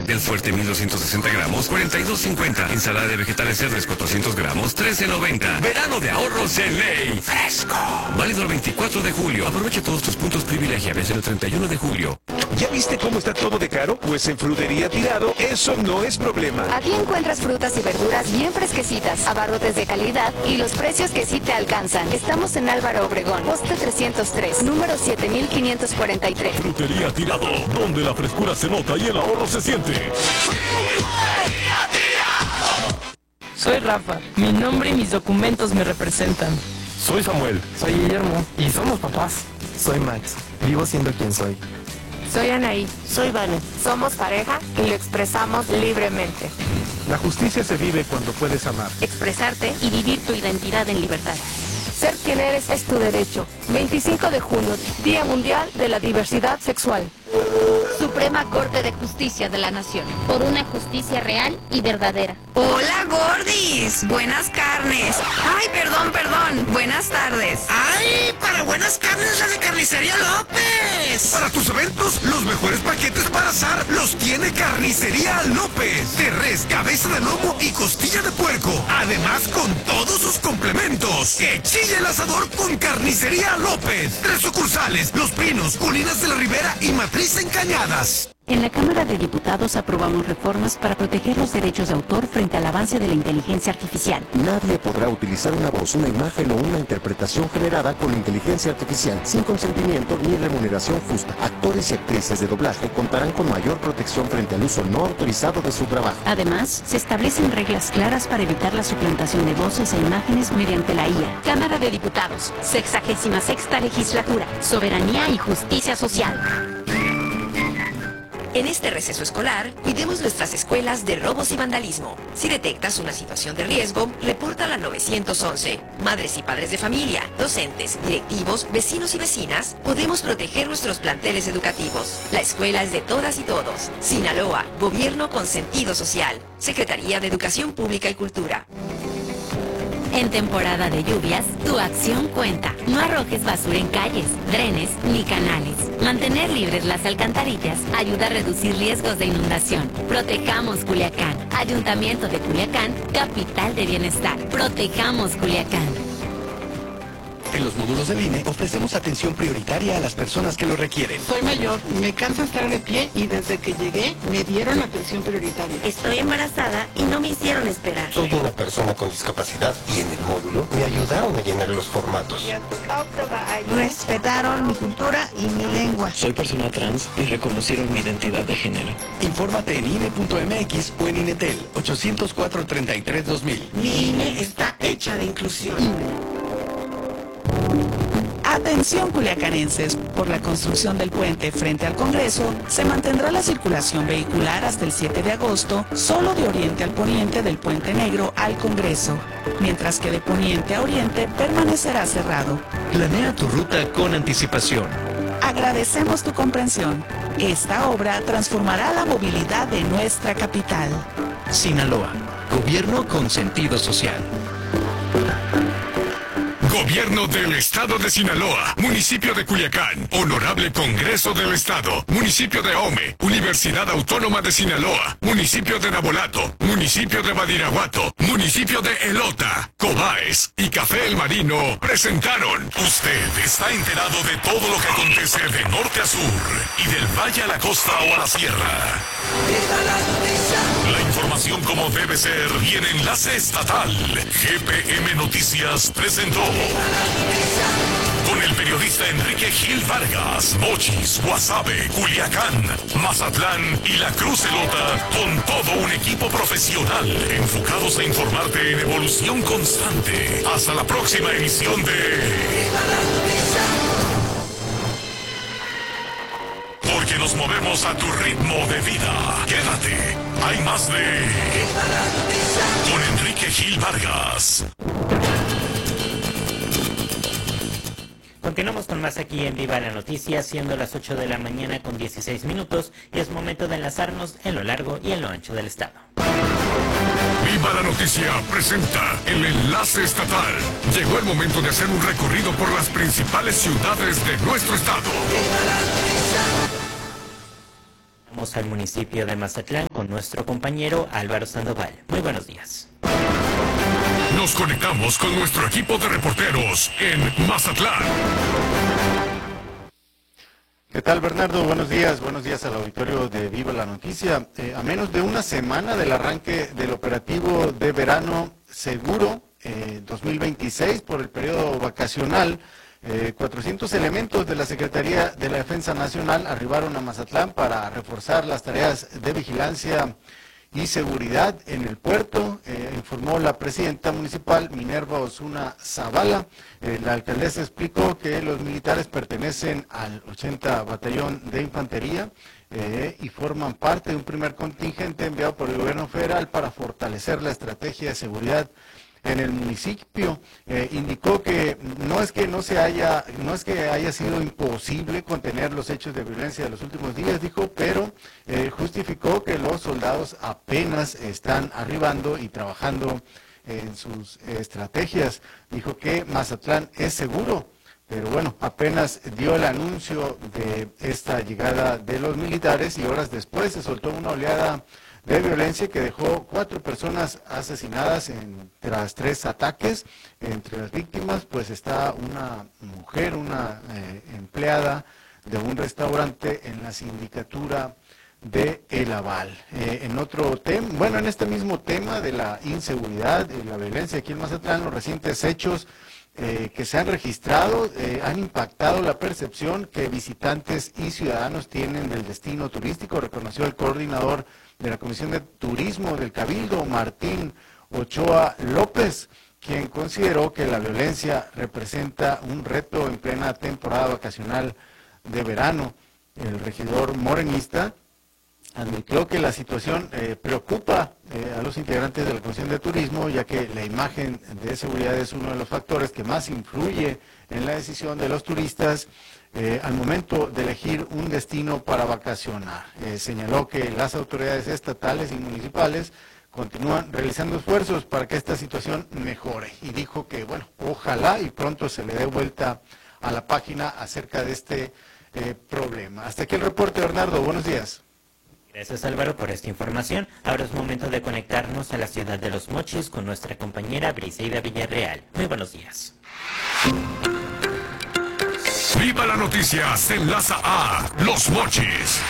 Del fuerte 1260 gramos, 42.50. Ensalada de vegetales verdes 400 gramos, 13.90. Verano de ahorros en Ley. Fresco. Válido el 24 de julio. Aprovecha todos tus puntos privilegiables el 31 de julio. ¿Ya viste cómo está todo de caro? Pues en Frutería Tirado eso no es problema. Aquí encuentras frutas y verduras bien fresquecitas, abarrotes de calidad y los precios que sí te alcanzan. Estamos en Álvaro Obregón, poste 303, número 7543. Frutería Tirado, donde la frescura se nota y el ahorro se siente. Soy Rafa, mi nombre y mis documentos me representan. Soy Samuel. Soy Guillermo y somos papás. Soy Max, vivo siendo quien soy. Soy Anaí. Soy Vane. Somos pareja y lo expresamos libremente. La justicia se vive cuando puedes amar. Expresarte y vivir tu identidad en libertad. Ser quien eres es tu derecho. 25 de junio, Día Mundial de la Diversidad Sexual. Suprema Corte de Justicia de la Nación. Por una justicia real y verdadera. ¡Hola, gordis! ¡Buenas carnes! ¡Ay, perdón! ¡Buenas tardes! ¡Ay! ¡Para buenas carnes, la de Carnicería López! Para tus eventos, los mejores paquetes para asar los tiene Carnicería López. De res, cabeza de lomo y costilla de puerco. Además, con todos sus complementos. ¡Que chille el asador con Carnicería López! 3 sucursales: Los Pinos, Colinas de la Ribera y Matriz en Cañadas. En la Cámara de Diputados aprobamos reformas para proteger los derechos de autor frente al avance de la inteligencia artificial. Nadie podrá utilizar una voz, una imagen o una interpretación generada con inteligencia artificial sin consentimiento ni remuneración justa. Actores y actrices de doblaje contarán con mayor protección frente al uso no autorizado de su trabajo. Además, se establecen reglas claras para evitar la suplantación de voces e imágenes mediante la IA. Cámara de Diputados, 66ª Legislatura, Soberanía y Justicia Social. En este receso escolar, cuidemos nuestras escuelas de robos y vandalismo. Si detectas una situación de riesgo, repórtala al 911. Madres y padres de familia, docentes, directivos, vecinos y vecinas, podemos proteger nuestros planteles educativos. La escuela es de todas y todos. Sinaloa, Gobierno con sentido social. Secretaría de Educación Pública y Cultura. En temporada de lluvias, tu acción cuenta. No arrojes basura en calles, drenes ni canales. Mantener libres las alcantarillas ayuda a reducir riesgos de inundación. Protejamos Culiacán. Ayuntamiento de Culiacán, capital de bienestar. Protejamos Culiacán. En los módulos del INE ofrecemos atención prioritaria a las personas que lo requieren. Soy mayor, me cansa estar de pie y desde que llegué me dieron atención prioritaria. Estoy embarazada y no me hicieron esperar. Soy una persona con discapacidad y en el módulo me ayudaron a llenar los formatos. Respetaron mi cultura y mi lengua. Soy persona trans y reconocieron mi identidad de género. Infórmate en INE.mx o en INETEL 804-33-2000. Mi INE está hecha de inclusión. Atención culiacanenses, por la construcción del puente frente al Congreso, se mantendrá la circulación vehicular hasta el 7 de agosto, solo de oriente al poniente del Puente Negro al Congreso, mientras que de poniente a oriente permanecerá cerrado. Planea tu ruta con anticipación. Agradecemos tu comprensión. Esta obra transformará la movilidad de nuestra capital. Sinaloa, Gobierno con sentido social. Gobierno del Estado de Sinaloa, Municipio de Culiacán, Honorable Congreso del Estado, Municipio de Ahome, Universidad Autónoma de Sinaloa, Municipio de Nabolato, Municipio de Badiraguato, Municipio de Elota, Cobaes y Café El Marino presentaron. Usted está enterado de todo lo que acontece de norte a sur y del valle a la costa o a la sierra. La información como debe ser y en enlace estatal. GPM Noticias presentó. Con el periodista Enrique Gil Vargas, Mochis, Guasave, Culiacán, Mazatlán y la Cruz Elota, con todo un equipo profesional enfocados a informarte en evolución constante. Hasta la próxima emisión de... Porque nos movemos a tu ritmo de vida. Quédate, hay más de... Con Enrique Gil Vargas. Continuamos con más aquí en Viva la Noticia, siendo las 8 de la mañana con 16 minutos y es momento de enlazarnos en lo largo y en lo ancho del estado. Viva la Noticia presenta el enlace estatal. Llegó el momento de hacer un recorrido por las principales ciudades de nuestro estado. Vamos al municipio de Mazatlán con nuestro compañero Álvaro Sandoval. Muy buenos días. Nos conectamos con nuestro equipo de reporteros en Mazatlán. ¿Qué tal, Bernardo? Buenos días al auditorio de Viva la Noticia. A menos de una semana del arranque del operativo de verano seguro 2026 por el periodo vacacional, 400 elementos de la Secretaría de la Defensa Nacional arribaron a Mazatlán para reforzar las tareas de vigilancia y seguridad en el puerto, informó la presidenta municipal Minerva Osuna Zavala. La alcaldesa explicó que los militares pertenecen al 80 Batallón de Infantería y forman parte de un primer contingente enviado por el gobierno federal para fortalecer la estrategia de seguridad en el municipio. Indicó que no es que haya sido imposible contener los hechos de violencia de los últimos días, dijo, pero justificó que los soldados apenas están arribando y trabajando en sus estrategias. Dijo que Mazatlán es seguro, pero bueno, apenas dio el anuncio de esta llegada de los militares y horas después se soltó una oleada de violencia que dejó 4 personas asesinadas tras 3 ataques. Entre las víctimas pues está una mujer, una empleada de un restaurante en la sindicatura de El Aval. En otro tema, bueno, en este mismo tema de la inseguridad y la violencia aquí en Mazatlán, los recientes hechos que se han registrado han impactado la percepción que visitantes y ciudadanos tienen del destino turístico, reconoció el coordinador de la Comisión de Turismo del Cabildo, Martín Ochoa López, quien consideró que la violencia representa un reto en plena temporada vacacional de verano. El regidor morenista admitió que la situación preocupa a los integrantes de la Comisión de Turismo, ya que la imagen de seguridad es uno de los factores que más influye en la decisión de los turistas al momento de elegir un destino para vacacionar. Señaló que las autoridades estatales y municipales continúan realizando esfuerzos para que esta situación mejore y dijo que, bueno, ojalá y pronto se le dé vuelta a la página acerca de este problema. Hasta aquí el reporte, Bernardo. Buenos días. Gracias, Álvaro, por esta información. Ahora es momento de conectarnos a la ciudad de Los Mochis con nuestra compañera Briseida Villarreal. Muy buenos días. Viva la Noticia se enlaza a Los Mochis.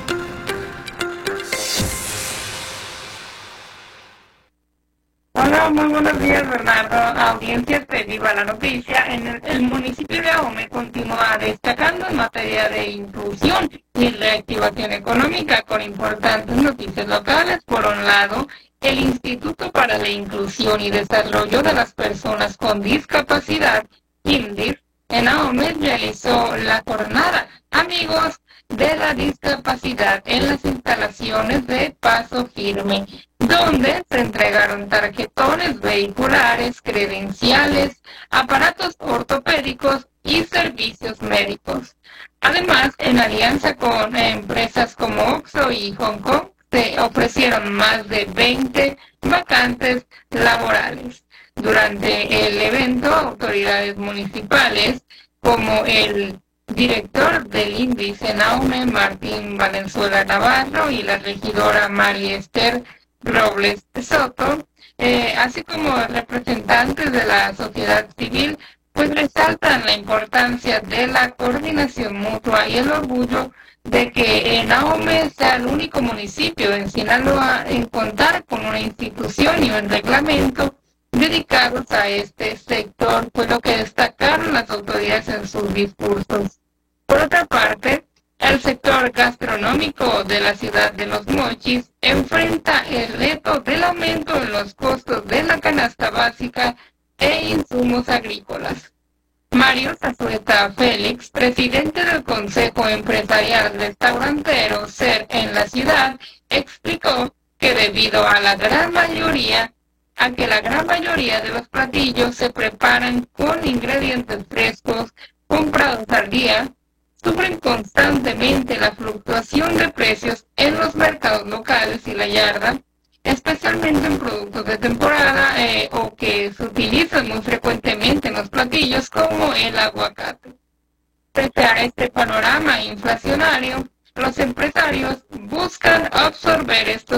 Hola, muy buenos días, Bernardo. Audiencias de Viva la Noticia. El municipio de Ahome continúa destacando en materia de inclusión y reactivación económica con importantes noticias locales. Por un lado, el Instituto para la Inclusión y Desarrollo de las Personas con Discapacidad, INDIR, en Ahome realizó la jornada Amigos de la Discapacidad en las instalaciones de Paso Firme, donde se entregaron tarjetones vehiculares, credenciales, aparatos ortopédicos y servicios médicos. Además, en alianza con empresas como Oxxo y Hong Kong, se ofrecieron más de 20 vacantes laborales. Durante el evento, autoridades municipales como el director del índice en Ahome, Martín Valenzuela Navarro, y la regidora María Esther Robles Soto, así como representantes de la sociedad civil, pues resaltan la importancia de la coordinación mutua y el orgullo de que en Ahome sea el único municipio en Sinaloa en contar con una institución y un reglamento dedicados a este sector, fue lo que destacaron las autoridades en sus discursos. Por otra parte, el sector gastronómico de la ciudad de Los Mochis enfrenta el reto del aumento en los costos de la canasta básica e insumos agrícolas. Mario Zazueta Félix, presidente del Consejo Empresarial Restaurantero SER en la ciudad, explicó que debido a la gran mayoría de los platillos se preparan con ingredientes frescos comprados al día, sufren constantemente la fluctuación de precios en los mercados locales y la yarda, especialmente en productos de temporada o que se utilizan muy frecuentemente en los platillos como el aguacate. Pese a este panorama inflacionario, Los empresarios buscan absorber estos